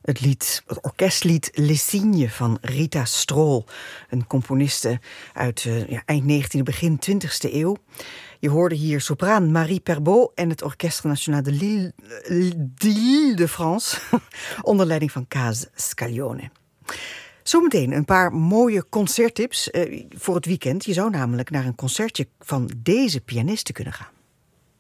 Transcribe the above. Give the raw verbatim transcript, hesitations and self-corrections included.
Het lied, het orkestlied Les Cygnes van Rita Strol. Een componiste uit uh, ja, eind negentiende, begin twintigste eeuw. Je hoorde hier sopraan Marie Perbaud en het Orchestre National de Lille, d'Île-de-France onder leiding van Kaz Scaglione. Zometeen een paar mooie concerttips uh, voor het weekend. Je zou namelijk naar een concertje van deze pianiste kunnen gaan.